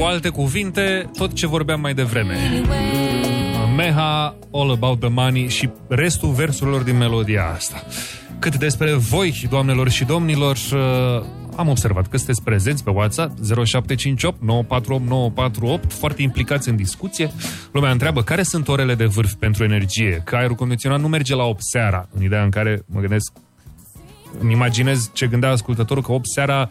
Cu alte cuvinte, tot ce vorbeam mai devreme. Meha, All About the Money și restul versurilor din melodia asta. Cât despre voi, doamnelor și domnilor, am observat că sunteți prezenți pe WhatsApp 0758 948 948, foarte implicați în discuție. Lumea întreabă care sunt orele de vârf pentru energie, că aerul condiționat nu merge la 8 seara, în ideea în care mă gândesc, îmi imaginez ce gândea ascultătorul, că 8 seara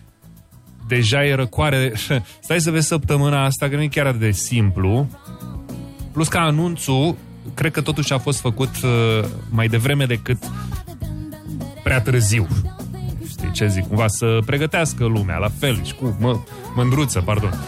deja e răcoare. Stai să vezi săptămâna asta, că nu e chiar atât de simplu. Plus că anunțul, cred că totuși a fost făcut mai devreme decât prea târziu. Știi ce zic? Cumva să pregătească lumea, la fel, și cu Mândruță, pardon.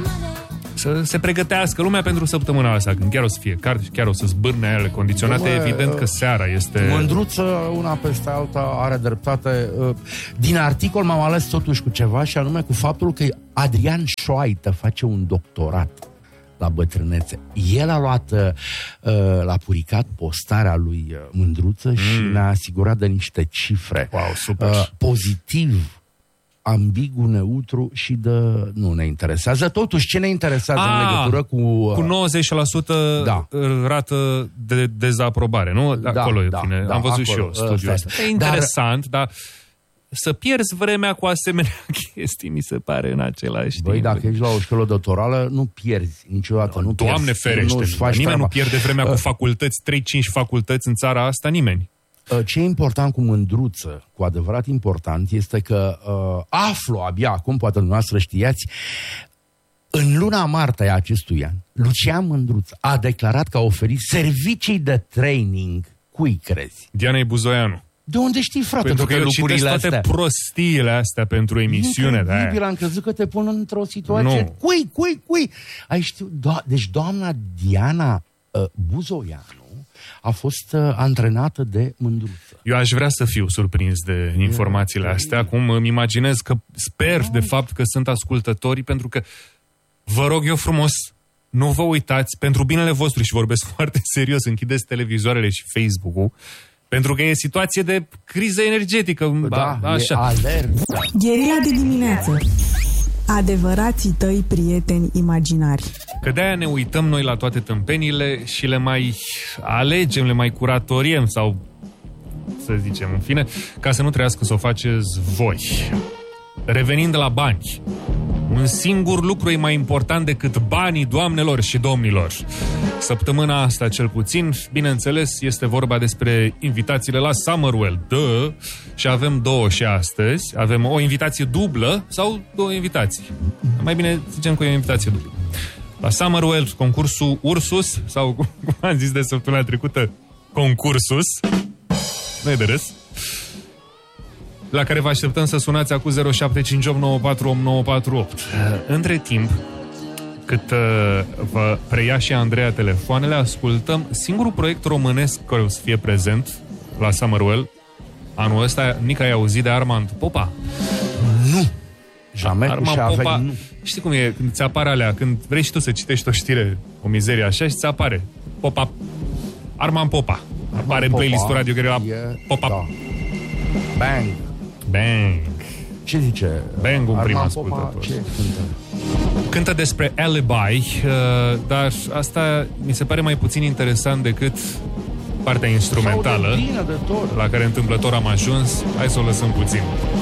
Să se pregătească lumea pentru săptămâna asta, când chiar o să fie cald și chiar o să zbârne aerele condiționate. Evident că seara este... Mândruță, una peste alta, are dreptate. Din articol m-am ales totuși cu ceva, și anume cu faptul că Adrian Șoaită face un doctorat la bătrânețe. El a luat, l-a puricat postarea lui Mândruță și ne-a asigurat de niște cifre. Wow, super. Pozitiv, ambigu, neutru și de... Nu ne interesează. Totuși, ce ne interesează în legătură cu... Cu 90% da. Rată de dezaprobare, nu? Acolo da, fine. Da, am văzut acolo, și eu studiul ăsta. E interesant, dar să pierzi vremea cu asemenea chestii, mi se pare, în același timp. Băi, dacă ești la o școală doctorală, nu pierzi niciodată. Nu Doamne ferește, nimeni nu pierde vremea cu facultăți, 3-5 facultăți în țara asta, nimeni. Ce e important cu Mândruță, cu adevărat important, este că aflu abia acum, poate dumneavoastră știați, în luna martie a acestui an, Lucian Mândruță a declarat că a oferit servicii de training. Cui crezi? Dianei Buzoianu. De unde știi, frate? Pentru că eu citesc toate prostiile astea pentru emisiune. Incredibil, am crezut că te pun într-o situație... Nu. Cui? Ai știut? Deci doamna Diana Buzoianu a fost antrenată de Mândruță. Eu aș vrea să fiu surprins de informațiile astea. Acum îmi imaginez că sper de fapt că sunt ascultătorii, pentru că vă rog eu frumos, nu vă uitați, pentru binele vostru, și vorbesc foarte serios, închideți televizoarele și Facebook-ul, pentru că e situație de criză energetică. Da, așa. E alert. Gherila de dimineață. Adevărații tăi prieteni imaginari. Că de-aia ne uităm noi la toate tâmpenile și le mai alegem, le mai curatoriem sau, să zicem, în fine, ca să nu trebuiască să o faceți voi. Revenind la bani, un singur lucru e mai important decât banii, doamnelor și domnilor. Săptămâna asta, cel puțin, bineînțeles, este vorba despre invitațiile la Summerwell. Și avem două și astăzi. Avem o invitație dublă sau două invitații. Mai bine zicem că e o invitație dublă. La Summerwell, concursul Ursus, sau cum am zis de săptămâna trecută, concursus, nu-i de râs, la care vă așteptăm să sunați acum 0758 948 948. Între timp, cât vă preia și Andreea telefoanele, ascultăm singurul proiect românesc care o să fie prezent la Summerwell anul ăsta. Nica, ai auzit de Armand Popa? Nu. Armand Popa, nu. Știi cum e când ți apare alea, când vrei și tu să citești o știre, o mizerie așa, și ți apare Popa, Armand Popa. Apare în playlist-ul Radio Gherila Popa. Da. Bang. Ce zice? Bang, un prim ascultător. Cântă despre Alibi, dar asta mi se pare mai puțin interesant decât partea instrumentală, la care întâmplător am ajuns. Hai să o lăsăm puțin.